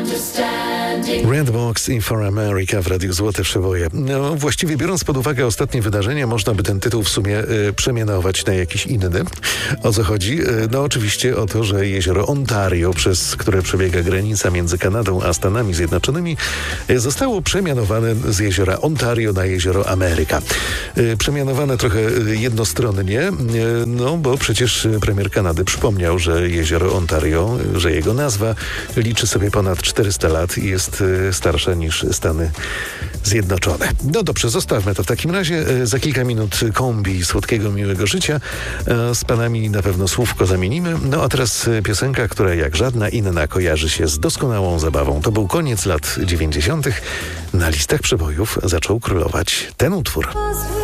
Redbox in for America w Radiu Złote Przeboje. No, właściwie biorąc pod uwagę ostatnie wydarzenia, można by ten tytuł w sumie przemianować na jakiś inny. O co chodzi? No oczywiście o to, że jezioro Ontario, przez które przebiega granica między Kanadą a Stanami Zjednoczonymi, zostało przemianowane z jeziora Ontario na jezioro Ameryka. Przemianowane trochę jednostronnie, no bo przecież premier Kanady przypomniał, że jezioro Ontario, że jego nazwa liczy sobie ponad 400 lat i jest starsza niż Stany Zjednoczone. No dobrze, zostawmy to w takim razie. Za kilka minut kombi słodkiego, miłego życia. Z panami na pewno słówko zamienimy. No a teraz piosenka, która jak żadna inna kojarzy się z doskonałą zabawą. To był koniec lat 90. Na listach przebojów zaczął królować ten utwór.